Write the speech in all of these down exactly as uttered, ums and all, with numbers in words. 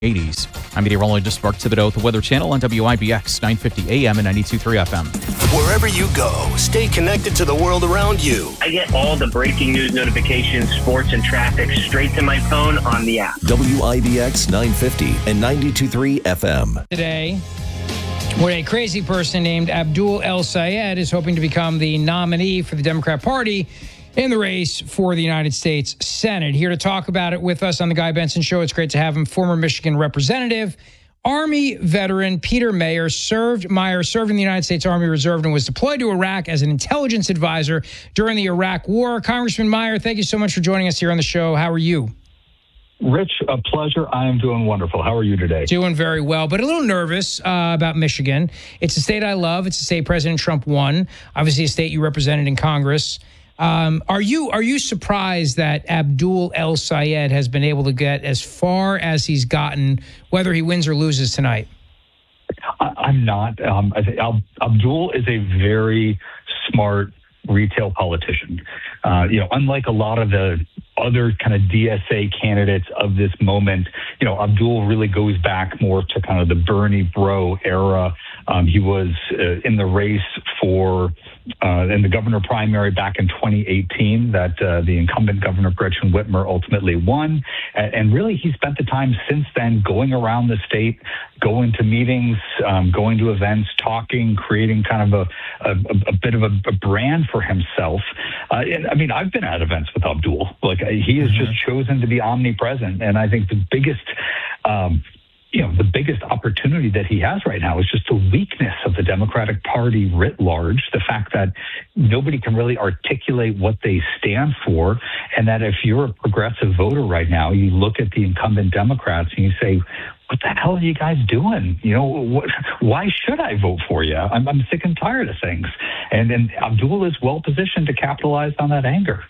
eighties. I'm meteorologist Mark Thibodeau with the Weather Channel on W I B X nine fifty A M and ninety-two point three F M. Wherever you go, stay connected to the world around you. I get all the breaking news notifications, sports, and traffic straight to my phone on the app. W I B X nine fifty and ninety-two point three F M. Today, where a crazy person named Abdul El-Sayed is hoping to become the nominee for the Democrat Party in the race for the United States Senate. Here to talk about it with us on the Guy Benson Show. It's great to have him. Former Michigan representative, Army veteran Peter Meyer served Meyer served in the United States Army Reserve and was deployed to Iraq as an intelligence advisor during the Iraq War. Congressman Meyer, thank you so much for joining us here on the show. How are you? Rich, a pleasure. I am doing wonderful. How are you today? Doing very well, but a little nervous uh, about Michigan. It's a state I love. It's a state President Trump won. Obviously, a state you represented in Congress. Um, are you are you surprised that Abdul El-Sayed has been able to get as far as he's gotten, whether he wins or loses tonight? I, I'm not. Um, I think Ab- Abdul is a very smart retail politician. Uh, you know, unlike a lot of the other kind of D S A candidates of this moment, you know, Abdul really goes back more to kind of the Bernie bro era. Um, he was uh, in the race for uh, in the governor primary back in twenty eighteen that uh, the incumbent governor Gretchen Whitmer ultimately won. And, and really, he spent the time since then going around the state, going to meetings, um, going to events, talking, creating kind of a, a, a bit of a, a brand for himself. Uh, and, I mean, I've been at events with Abdul. Like, he has mm-hmm. just chosen to be omnipresent. And I think the biggest um, you know, the biggest opportunity that he has right now is just the weakness of the Democratic Party writ large, the fact that nobody can really articulate what they stand for, and that if you're a progressive voter right now, you look at the incumbent Democrats and you say, what the hell are you guys doing? You know, what, why should I vote for you? I'm, I'm sick and tired of things. And, and Abdul is well positioned to capitalize on that anger.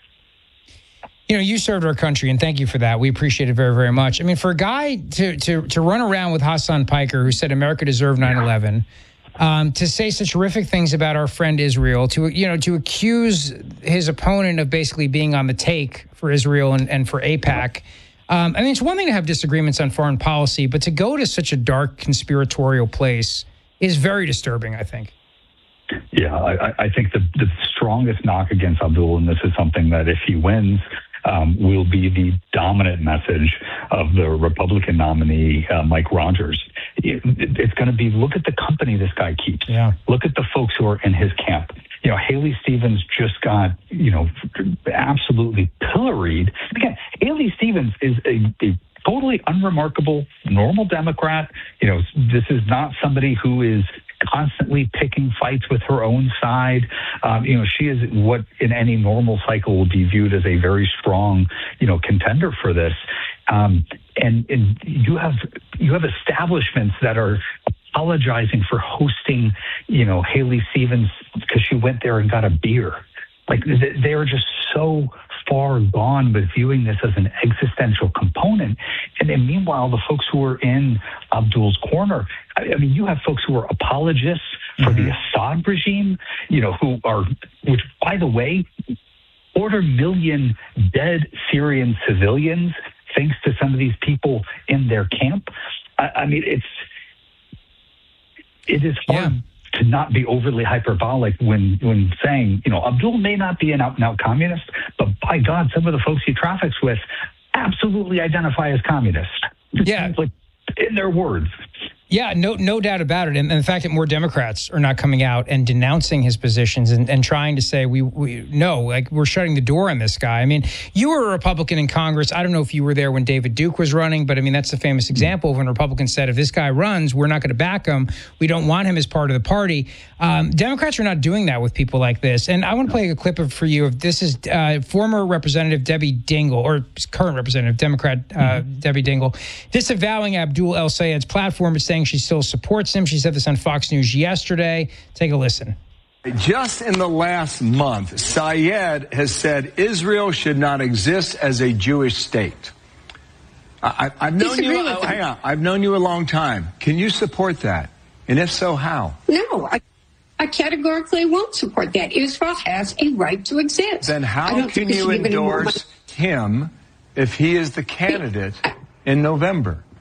You know, you served our country, and thank you for that. We appreciate it very, very much. I mean, for a guy to to to run around with Hassan Piker, who said America deserved nine eleven, um, to say such horrific things about our friend Israel, to, you know, to accuse his opponent of basically being on the take for Israel and, and for AIPAC. Um, I mean, it's one thing to have disagreements on foreign policy, but to go to such a dark conspiratorial place is very disturbing, I think. Yeah, I, I think the, the strongest knock against Abdul, and this is something that if he wins, Um, will be the dominant message of the Republican nominee, uh, Mike Rogers. It, it, it's going to be, look at the company this guy keeps. Yeah. Look at the folks who are in his camp. You know, Haley Stevens just got, you know, absolutely pilloried. Again, Haley Stevens is a, a totally unremarkable, normal Democrat. You know, this is not somebody who is constantly picking fights with her own side. Um, you know, she is what in any normal cycle would be viewed as a very strong, you know, contender for this. Um, and, and you have you have establishments that are apologizing for hosting, you know, Haley Stevens because she went there and got a beer. Like, they are just so far gone with viewing this as an existential component. And then meanwhile, the folks who are in Abdul's corner, I mean, you have folks who are apologists for mm-hmm. the Assad regime, you know, who are, which, by the way, quarter million dead Syrian civilians, thanks to some of these people in their camp. I, I mean, it's, it is hard. Yeah. to not be overly hyperbolic when when saying, you know, Abdul may not be an out-and-out communist, but by God, some of the folks he traffics with absolutely identify as communists. Yeah. Like, in their words. Yeah, no no doubt about it. And, and the fact that more Democrats are not coming out and denouncing his positions and, and trying to say, we, we no, like, we're shutting the door on this guy. I mean, you were a Republican in Congress. I don't know if you were there when David Duke was running, but I mean, that's the famous example of when Republicans said, if this guy runs, we're not going to back him. We don't want him as part of the party. Um, Democrats are not doing that with people like this. And I want to play a clip of, for you of this is uh, former Representative Debbie Dingell, or current Representative Democrat uh, mm-hmm. Debbie Dingell, disavowing Abdul El-Sayed's platform, but saying she still supports him. She said this on Fox News yesterday. Take a listen. Just in the last month, Sayed has said Israel should not exist as a Jewish state. I, I've known Disagree you. with Oh, hang on. I've known you a long time. Can you support that? And if so, how? No, I, I categorically won't support that. Israel has a right to exist. Then how can you endorse him if he is the candidate in November?